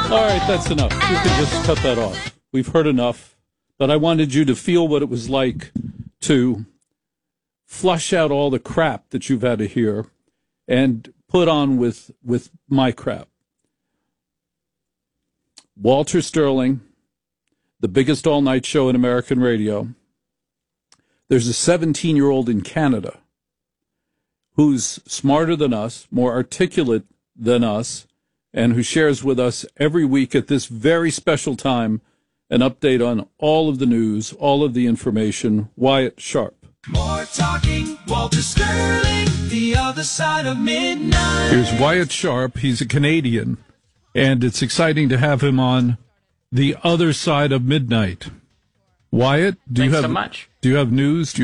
All right, that's enough. You can just cut that off. We've heard enough. But I wanted you to feel what it was like to flush out all the crap that you've had to hear and put on with my crap. Walter Sterling, the biggest all-night show in American radio. There's a 17-year-old in Canada who's smarter than us, more articulate than us, and who shares with us every week at this very special time an update on all of the news, all of the information. Wyatt Sharp. More talking, Walter Sterling, the other side of midnight. Here's Wyatt Sharp. He's a Canadian, and it's exciting to have him on the other side of midnight. Wyatt, Thanks so much. Do you have news?